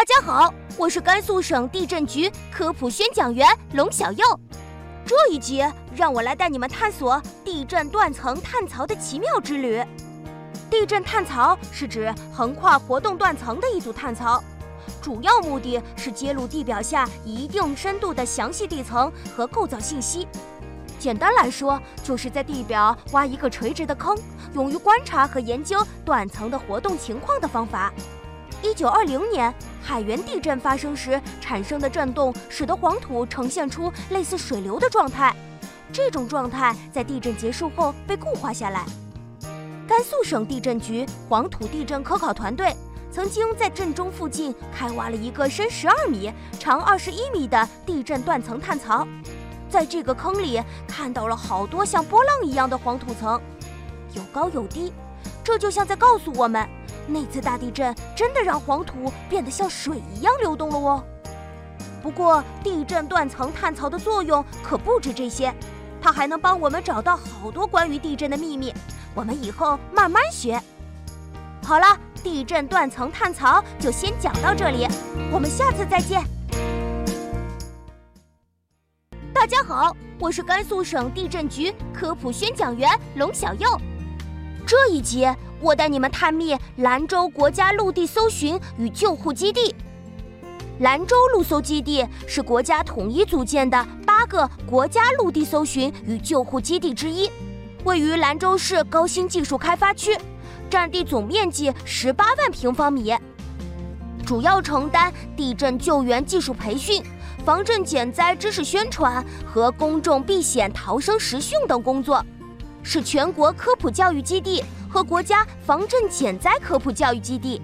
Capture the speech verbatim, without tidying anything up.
大家好，我是甘肃省地震局科普宣讲员龙小佑。这一集让我来带你们探索地震断层探槽的奇妙之旅。地震探槽是指横跨活动断层的一组探槽，主要目的是揭露地表下一定深度的详细地层和构造信息。简单来说，就是在地表挖一个垂直的坑，用于观察和研究断层的活动情况的方法。一九二零年，海原地震发生时产生的震动，使得黄土呈现出类似水流的状态。这种状态在地震结束后被固化下来。甘肃省地震局黄土地震科考团队曾经在震中附近开挖了一个深十二米、长二十一米的地震断层探槽。在这个坑里看到了好多像波浪一样的黄土层，有高有低，这就像在告诉我们，那次大地震真的让黄土变得像水一样流动了哦。不过，地震断层探槽的作用可不止这些，它还能帮我们找到好多关于地震的秘密，我们以后慢慢学。好了，地震断层探槽就先讲到这里，我们下次再见。大家好，我是甘肃省地震局科普宣讲员龙小佑。这一集我带你们探秘兰州国家陆地搜寻与救护基地。兰州陆搜基地是国家统一组建的八个国家陆地搜寻与救护基地之一，位于兰州市高新技术开发区，占地总面积十八万平方米，主要承担地震救援技术培训、防震减灾知识宣传和公众避险逃生实训等工作，是全国科普教育基地和国家防震减灾科普教育基地。